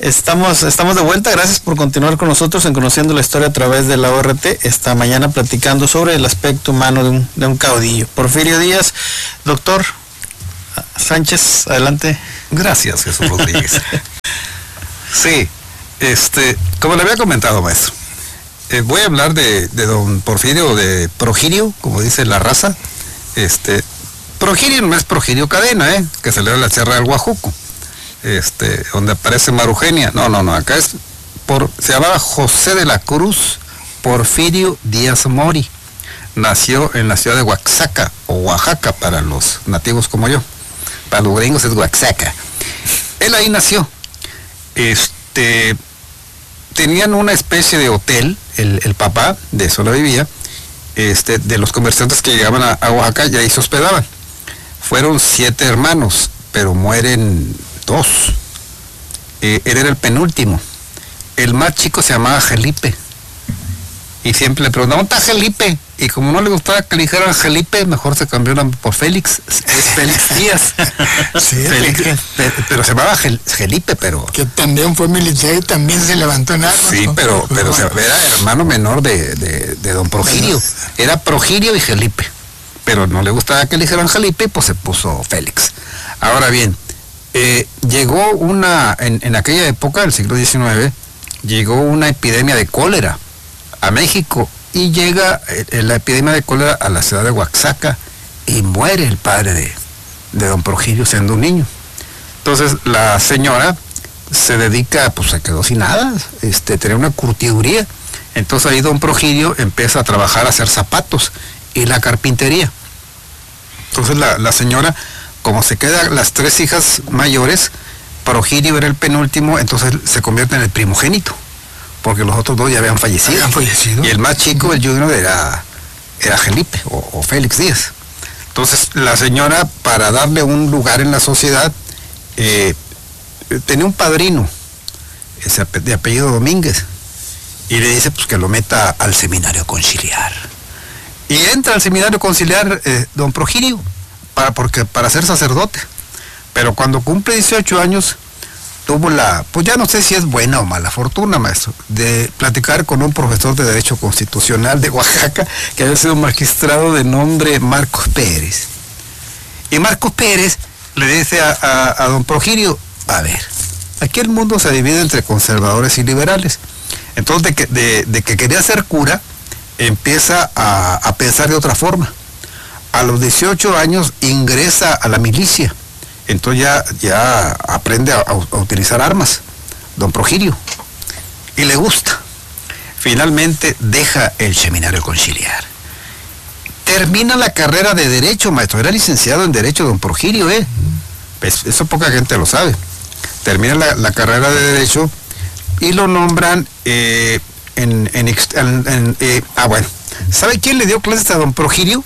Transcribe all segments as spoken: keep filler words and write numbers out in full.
Estamos, estamos de vuelta, gracias por continuar con nosotros en Conociendo la Historia a través de la O R T, esta mañana platicando sobre el aspecto humano de un, de un caudillo. Porfirio Díaz, doctor Sánchez, adelante. Gracias, Jesús Rodríguez. Sí, este, como le había comentado, maestro, eh, voy a hablar de, de don Porfirio, de Progirio, como dice la raza. Este, Progirio no es Progirio Cadena, ¿eh? Que salió de la Sierra del Guajuco, este, donde aparece Marugenia. No, no, no, acá es, por, se llamaba José de la Cruz Porfirio Díaz Mori. Nació en la ciudad de Oaxaca, o Oaxaca para los nativos como yo. Para los gringos es Oaxaca. Él ahí nació. Este, tenían una especie de hotel, el, el papá, de eso lo vivía, este, de los comerciantes que llegaban a, a Oaxaca y ahí se hospedaban. Fueron siete hermanos, pero mueren dos. Eh, él era el penúltimo. El más chico se llamaba Felipe. Y siempre le preguntaban, ¿dónde está Felipe? Y como no le gustaba que le dijeran Felipe, mejor se cambió por Félix. Es Félix Díaz. Sí, Félix, que, pero, pero se llamaba Felipe, pero... Que también fue militar y también se levantó en armas. Sí, ¿no? pero, pero bueno. se, era hermano menor de, de, de don Progirio. Era Progirio y Felipe. Pero no le gustaba que le dijeran Felipe, pues se puso Félix. Ahora bien, eh, llegó una, en, en aquella época, del siglo diecinueve, llegó una epidemia de cólera a México y llega eh, la epidemia de cólera a la ciudad de Oaxaca y muere el padre de, de don Progirio siendo un niño. Entonces la señora se dedica, pues se quedó sin nada, este, tenía una curtiduría. Entonces ahí don Progirio empieza a trabajar a hacer zapatos y la carpintería. Entonces la, la señora, como se quedan las tres hijas mayores, Progirio era el penúltimo, entonces se convierte en el primogénito, porque los otros dos ya habían fallecido. ¿Habían fallecido? Y el más chico, el junior, era, era Felipe o, o Félix Díaz. Entonces la señora, para darle un lugar en la sociedad, eh, tenía un padrino, ese de apellido Domínguez, y le dice pues que lo meta al seminario conciliar. Y entra al seminario conciliar eh, don Progirio para, porque, para ser sacerdote. Pero cuando cumple dieciocho años, tuvo la, pues ya no sé si es buena o mala fortuna, maestro, de platicar con un profesor de Derecho Constitucional de Oaxaca, que había sido magistrado de nombre Marcos Pérez. Y Marcos Pérez le dice a, a, a don Progirio, a ver, aquí el mundo se divide entre conservadores y liberales. Entonces, de que, de, de que quería ser cura, empieza a, a pensar de otra forma. A los dieciocho años ingresa a la milicia. Entonces ya, ya aprende a, a utilizar armas, don Progirio, y le gusta. Finalmente deja el seminario conciliar. Termina la carrera de Derecho, maestro. Era licenciado en Derecho don Progirio, ¿eh? Pues eso poca gente lo sabe. Termina la, la carrera de Derecho y lo nombran eh, en... en, en, en eh, ah, bueno. ¿Sabe quién le dio clases a don Progirio?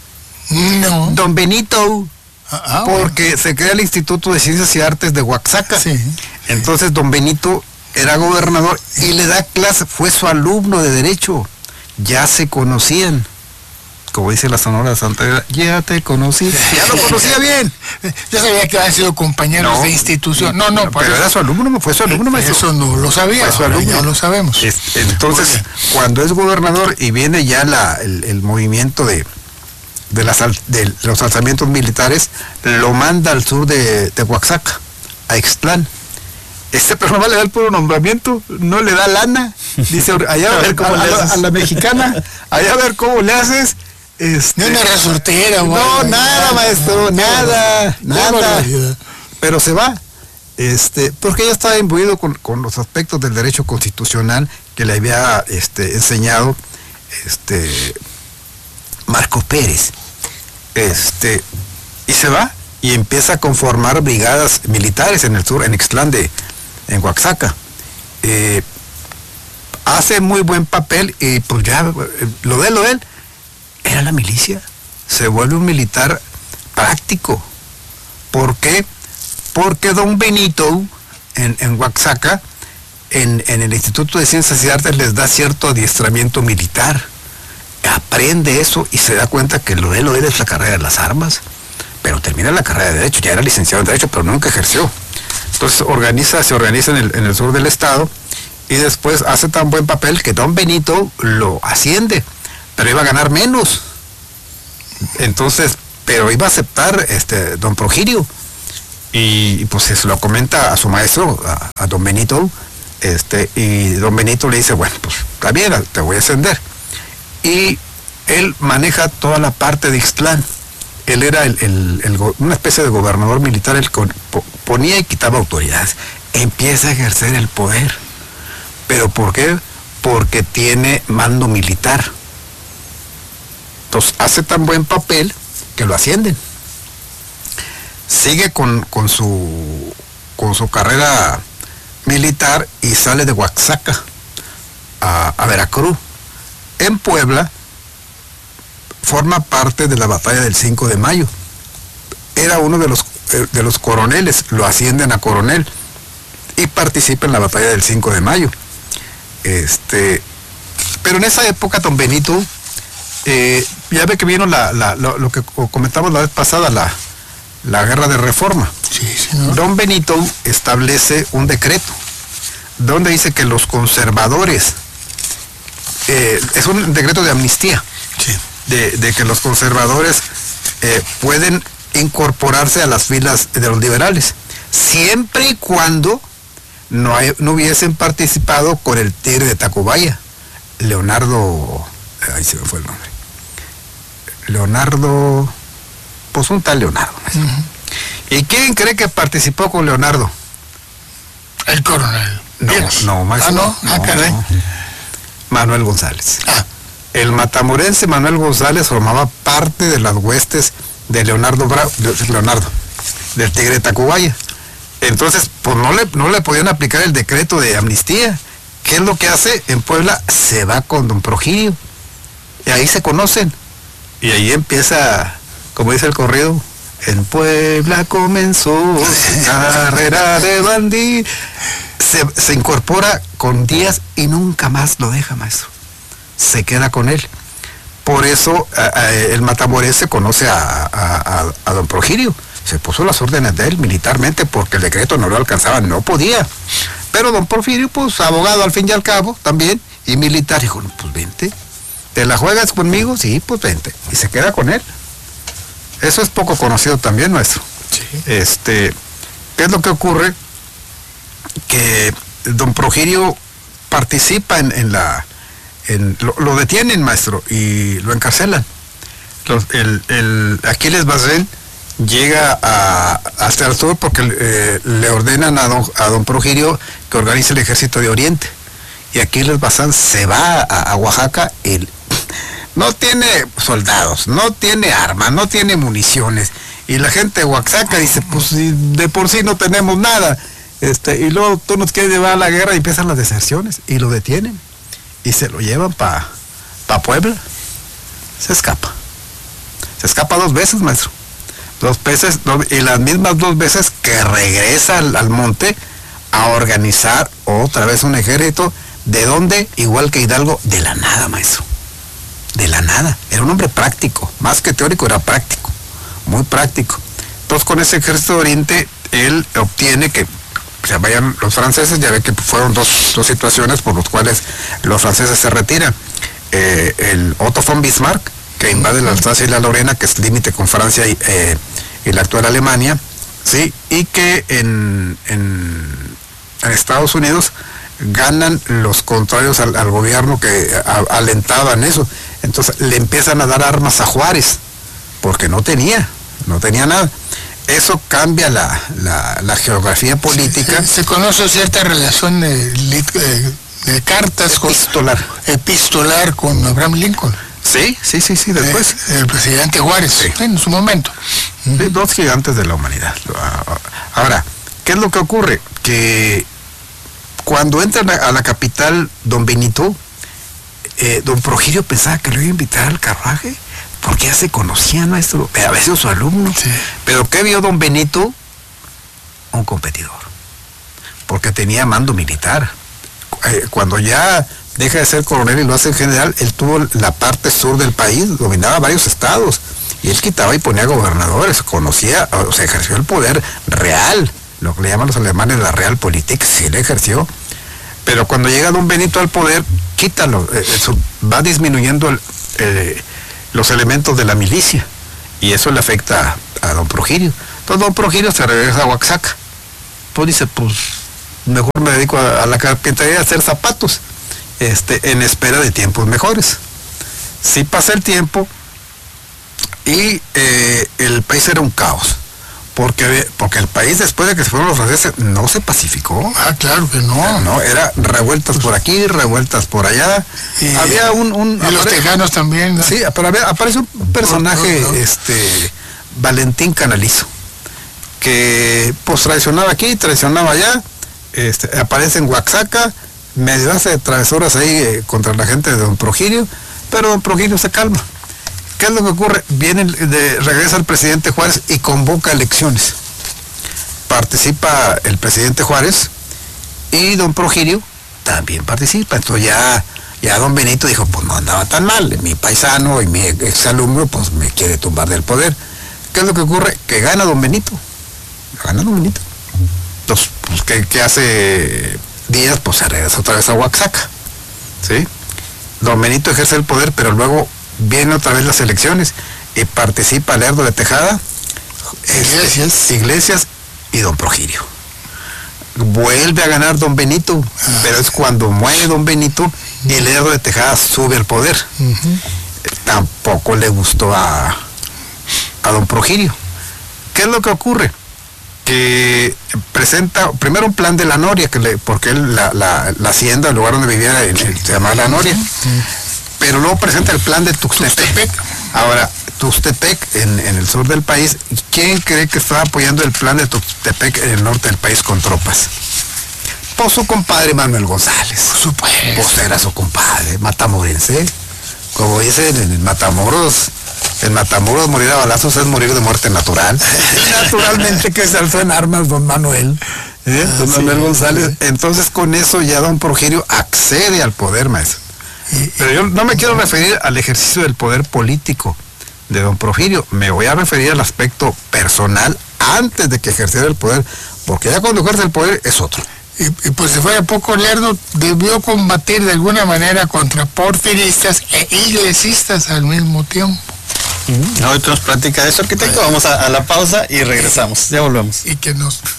No. Don Benito. Ah, porque bueno. se crea el Instituto de Ciencias y Artes de Oaxaca. Sí. Entonces don Benito era gobernador y le da clase, fue su alumno de Derecho. Ya se conocían. Como dice la Sonora Santanera, ya te conocí. Ya lo conocía bien. Yo sabía que habían sido compañeros No, de institución. No, no, pero eso, era su alumno, fue su alumno, maestro. eso no lo sabía, Fue su ahora alumno. ya lo sabemos. Es- entonces, cuando es gobernador y viene ya la, el, el movimiento de, de, las, al- de los alzamientos militares, lo manda al sur de, de Oaxaca, a Ixtlán. Este programa le da el puro nombramiento, no le da lana. Dice, allá a ver cómo a, a, a la mexicana, allá a ver cómo le haces. Este, Ni una resortera, no, güey. nada, maestro, nada, Qué nada. barbaridad. Pero se va, este, porque ella estaba imbuido con, con los aspectos del derecho constitucional que le había este, enseñado este, Marcos Pérez. Este, y se va y empieza a conformar brigadas militares en el sur, en Ixtlán de, en Oaxaca. Eh, hace muy buen papel y pues ya, lo de lo de él, era la milicia. Se vuelve un militar práctico. ¿Por qué? Porque don Benito, en, en Oaxaca, en, en el Instituto de Ciencias y Artes les da cierto adiestramiento militar. Aprende eso y se da cuenta que lo de lo de él es la carrera de las armas. Pero termina la carrera de Derecho, ya era licenciado en Derecho, pero nunca ejerció. Entonces organiza, se organiza en el, en el sur del estado y después hace tan buen papel que don Benito lo asciende, pero iba a ganar menos. Entonces, pero iba a aceptar este don Porfirio. Y, y pues se lo comenta a su maestro, a, a don Benito, este, y don Benito le dice, bueno, pues está bien, te voy a ascender. Y él maneja toda la parte de Ixtlán. Él era el, el, el, una especie de gobernador militar, él con, ponía y quitaba autoridades. Empieza a ejercer el poder. ¿Pero por qué? Porque tiene mando militar. Entonces hace tan buen papel que lo ascienden. Sigue con, con, su, con su carrera militar y sale de Oaxaca a, a Veracruz. En Puebla forma parte de la batalla del cinco de mayo. Era uno de los, de los coroneles, lo ascienden a coronel y participa en la batalla del cinco de mayo. Este, pero en esa época don Benito, eh, ya ve que vino la, la, lo, lo que comentamos la vez pasada, la, la guerra de reforma. Sí, señor. Don Benito establece un decreto donde dice que los conservadores, eh, es un decreto de amnistía, sí. de, de que los conservadores eh, pueden incorporarse a las filas de los liberales, siempre y cuando no, hay, no hubiesen participado con el tigre de Tacubaya, Leonardo, ahí se me fue el nombre, Leonardo, pues un tal Leonardo. Uh-huh. ¿Y quién cree que participó con Leonardo? El coronel. No, Yes. no, maestro. Ah, no, ah, caray. No. Manuel González. Ah. El matamorense Manuel González formaba parte de las huestes de Leonardo Bravo, de Leonardo, del tigre de Tacubaya. Entonces, pues no le, no le podían aplicar el decreto de amnistía. ¿Qué es lo que hace? En Puebla se va con don Porfirio. Y ahí se conocen. Y ahí empieza, como dice el corrido, en Puebla comenzó su carrera de bandido. Se, se incorpora con Díaz y nunca más lo deja, maestro. Se queda con él. Por eso a, a, el matamorense conoce a, a, a, a don Porfirio. Se puso las órdenes de él militarmente porque el decreto no lo alcanzaba, no podía. Pero don Porfirio, pues abogado al fin y al cabo también, y militar, dijo, no, pues vente. ¿Te la juegas conmigo? Sí, pues vente. Y se queda con él. Eso es poco conocido también, maestro. Sí. Este, ¿qué es lo que ocurre? Que don Porfirio participa en, en la... En, lo, lo detienen, maestro, y lo encarcelan. Los, el, el Aquiles Bazén llega a, hasta el sur porque eh, le ordenan a don, a don Porfirio que organice el ejército de Oriente. Y Aquiles Bazán se va a, a Oaxaca y no tiene soldados, no tiene armas, no tiene municiones. Y la gente de Oaxaca dice, pues de por sí no tenemos nada. Este, y luego tú nos quieres llevar a la guerra y empiezan las deserciones. Y lo detienen. Y se lo llevan para pa Puebla. Se escapa. Se escapa dos veces, maestro. Dos veces, dos, y las mismas dos veces que regresa al, al monte a organizar otra vez un ejército. ¿De dónde? Igual que Hidalgo, de la nada, maestro. De la nada. Era un hombre práctico. Más que teórico, era práctico. Muy práctico. Entonces, con ese ejército de Oriente, él obtiene que se vayan los franceses. Ya ve que fueron dos, dos situaciones por las cuales los franceses se retiran. Eh, el Otto von Bismarck, que invade la Alsacia y la Lorena, que es límite con Francia y, eh, y la actual Alemania, ¿sí? Y que en, en, en Estados Unidos ganan los contrarios al, al gobierno que a, alentaban eso. Entonces le empiezan a dar armas a Juárez, porque no tenía, no tenía nada. Eso cambia la, la, la geografía política. Se, se conoce cierta relación de, de, de cartas epistolar. Con, epistolar con Abraham Lincoln. Sí, sí, sí, sí, después. Eh, el presidente Juárez, sí. En su momento. Sí, dos gigantes de la humanidad. Ahora, ¿qué es lo que ocurre? Que cuando entran a la capital don Benito, eh, don Porfirio pensaba que lo iba a invitar al carruaje, porque ya se conocían, maestro, había sido su alumno. Sí. Pero ¿qué vio don Benito? Un competidor, porque tenía mando militar. Eh, cuando ya deja de ser coronel y lo hace general, él tuvo la parte sur del país, dominaba varios estados, y él quitaba y ponía gobernadores, conocía, o sea, ejerció el poder real, lo que le llaman los alemanes la Realpolitik, sí la ejerció, pero cuando llega don Benito al poder, quítalo, eh, eso, va disminuyendo el, eh, los elementos de la milicia, y eso le afecta a, a don Progirio. Entonces don Progirio se regresa a Oaxaca, pues dice, pues mejor me dedico a, a la carpintería, a hacer zapatos, este, en espera de tiempos mejores. Sí pasa el tiempo, y eh, el país era un caos. Porque, porque el país, después de que se fueron los franceses, no se pacificó. Ah, claro que no. No, era revueltas pues, por aquí, revueltas por allá. Y, había un... un y los tejanos también, ¿no? Sí, pero había, aparece un personaje, no, no, no. este Valentín Canalizo, que pues traicionaba aquí, traicionaba allá, este, aparece en Oaxaca, medio hace travesuras ahí eh, contra la gente de don Progirio, pero don Progirio se calma. ¿Qué es lo que ocurre? Viene, de, regresa el presidente Juárez y convoca elecciones. Participa el presidente Juárez y don Progirio también participa. Entonces ya, ya don Benito dijo, pues no andaba tan mal, mi paisano y mi exalumno pues me quiere tumbar del poder. ¿Qué es lo que ocurre? Que gana don Benito. Gana don Benito. Entonces, pues, ¿qué, qué hace días? Pues se regresa otra vez a Oaxaca. ¿Sí? Don Benito ejerce el poder, pero luego vienen otra vez las elecciones y participa Lerdo de Tejada, Iglesias, este, Iglesias y don Progirio. Vuelve a ganar don Benito, ah, pero es cuando muere don Benito y Lerdo de Tejada sube al poder. Uh-huh. Tampoco le gustó a, a don Progirio. ¿Qué es lo que ocurre? Que presenta primero un plan de la Noria, que le, porque él, la, la, la hacienda, el lugar donde vivía, el, el, se llamaba la Noria. Uh-huh. Pero luego presenta el plan de Tuxtepec. Ahora, Tuxtepec, en, en el sur del país, ¿quién cree que estaba apoyando el plan de Tuxtepec en el norte del país con tropas? Pues su compadre Manuel González. Por supuesto. Pues era su compadre, matamorense. Como dicen en Matamoros, en Matamoros morir a balazos es morir de muerte natural. Naturalmente que se alzó en armas don Manuel. ¿eh? Ah, don sí, Manuel González. Sí. Entonces con eso ya don Progirio accede al poder, maestro. Pero yo no me quiero referir al ejercicio del poder político de don Progirio, me voy a referir al aspecto personal antes de que ejerciera el poder, porque ya cuando ejerce el poder es otro. Y, y pues si fuera poco, Lerdo debió combatir de alguna manera contra porfiristas e iglesistas al mismo tiempo. Uh-huh. Ahorita nos platica de eso, arquitecto. Vamos a, a la pausa y regresamos, ya volvemos. Y que nos